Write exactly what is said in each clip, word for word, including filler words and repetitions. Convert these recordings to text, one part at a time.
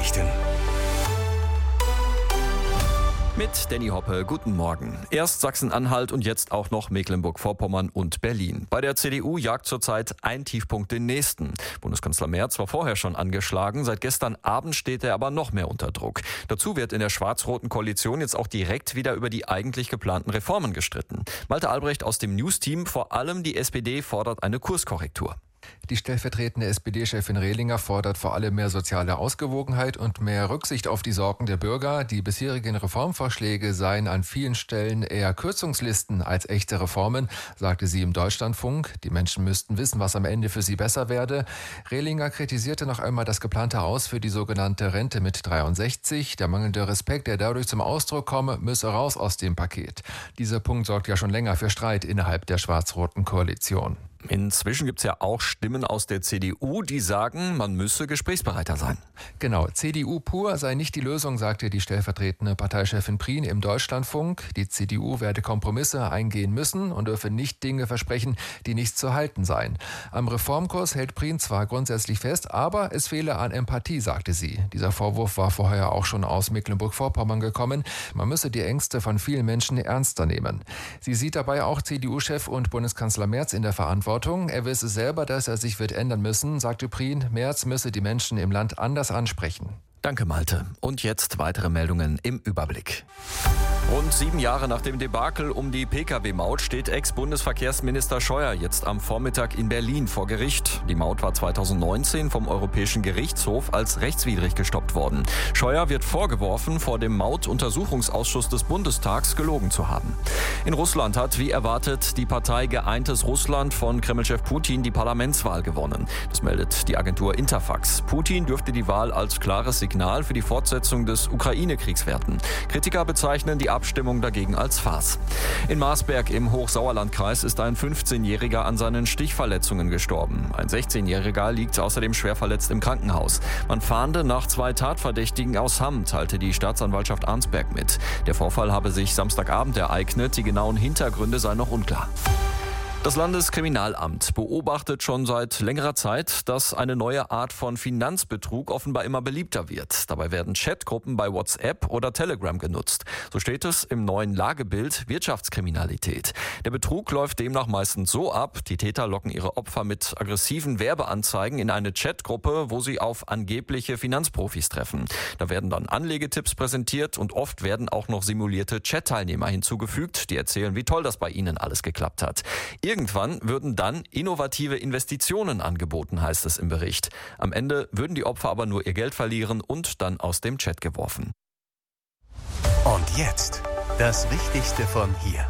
Nachrichten. Mit Danny Hoppe, guten Morgen. Erst Sachsen-Anhalt und jetzt auch noch Mecklenburg-Vorpommern und Berlin. Bei der C D U jagt zurzeit ein Tiefpunkt den nächsten. Bundeskanzler Merz war vorher schon angeschlagen, seit gestern Abend steht er aber noch mehr unter Druck. Dazu wird in der schwarz-roten Koalition jetzt auch direkt wieder über die eigentlich geplanten Reformen gestritten. Malte Albrecht aus dem News-Team, vor allem die S P D fordert eine Kurskorrektur. Die stellvertretende S P D-Chefin Rehlinger fordert vor allem mehr soziale Ausgewogenheit und mehr Rücksicht auf die Sorgen der Bürger. Die bisherigen Reformvorschläge seien an vielen Stellen eher Kürzungslisten als echte Reformen, sagte sie im Deutschlandfunk. Die Menschen müssten wissen, was am Ende für sie besser werde. Rehlinger kritisierte noch einmal das geplante Aus für die sogenannte Rente mit dreiundsechzig. Der mangelnde Respekt, der dadurch zum Ausdruck komme, müsse raus aus dem Paket. Dieser Punkt sorgt ja schon länger für Streit innerhalb der schwarz-roten Koalition. Inzwischen gibt es ja auch Stimmen aus der C D U, die sagen, man müsse gesprächsbereiter sein. Genau, C D U pur sei nicht die Lösung, sagte die stellvertretende Parteichefin Prien im Deutschlandfunk. Die C D U werde Kompromisse eingehen müssen und dürfe nicht Dinge versprechen, die nicht zu halten seien. Am Reformkurs hält Prien zwar grundsätzlich fest, aber es fehle an Empathie, sagte sie. Dieser Vorwurf war vorher auch schon aus Mecklenburg-Vorpommern gekommen. Man müsse die Ängste von vielen Menschen ernster nehmen. Sie sieht dabei auch C D U-Chef und Bundeskanzler Merz in der Verantwortung. Er wisse selber, dass er sich wird ändern müssen, sagte Prien. Merz müsse die Menschen im Land anders ansprechen. Danke, Malte. Und jetzt weitere Meldungen im Überblick. Rund sieben Jahre nach dem Debakel um die Pkw-Maut steht Ex-Bundesverkehrsminister Scheuer jetzt am Vormittag in Berlin vor Gericht. Die Maut war zweitausendneunzehn vom Europäischen Gerichtshof als rechtswidrig gestoppt worden. Scheuer wird vorgeworfen, vor dem Mautuntersuchungsausschuss des Bundestags gelogen zu haben. In Russland hat, wie erwartet, die Partei Geeintes Russland von Kremlchef Putin die Parlamentswahl gewonnen. Das meldet die Agentur Interfax. Putin dürfte die Wahl als klares Signal für die Fortsetzung des Ukraine-Kriegs werten. Kritiker bezeichnen die Abstimmung dagegen als Farce. In Marsberg im Hochsauerlandkreis ist ein fünfzehnjähriger an seinen Stichverletzungen gestorben. Ein sechzehnjähriger liegt außerdem schwer verletzt im Krankenhaus. Man fahnde nach zwei Tatverdächtigen aus Hamm, teilte die Staatsanwaltschaft Arnsberg mit. Der Vorfall habe sich Samstagabend ereignet. Die genauen Hintergründe seien noch unklar. Das Landeskriminalamt beobachtet schon seit längerer Zeit, dass eine neue Art von Finanzbetrug offenbar immer beliebter wird. Dabei werden Chatgruppen bei WhatsApp oder Telegram genutzt. So steht es im neuen Lagebild Wirtschaftskriminalität. Der Betrug läuft demnach meistens so ab, die Täter locken ihre Opfer mit aggressiven Werbeanzeigen in eine Chatgruppe, wo sie auf angebliche Finanzprofis treffen. Da werden dann Anlegetipps präsentiert und oft werden auch noch simulierte Chat-Teilnehmer hinzugefügt, die erzählen, wie toll das bei ihnen alles geklappt hat. Irgendwann würden dann innovative Investitionen angeboten, heißt es im Bericht. Am Ende würden die Opfer aber nur ihr Geld verlieren und dann aus dem Chat geworfen. Und jetzt das Wichtigste von hier.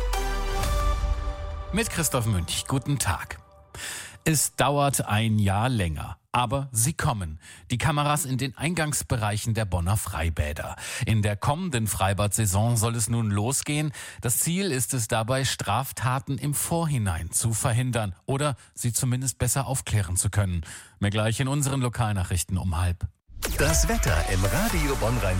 Mit Christoph Münch, guten Tag. Es dauert ein Jahr länger. Aber sie kommen. Die Kameras in den Eingangsbereichen der Bonner Freibäder. In der kommenden Freibad-Saison soll es nun losgehen. Das Ziel ist es dabei, Straftaten im Vorhinein zu verhindern oder sie zumindest besser aufklären zu können. Mehr gleich in unseren Lokalnachrichten um halb. Das Wetter im Radio Bonn-Rhein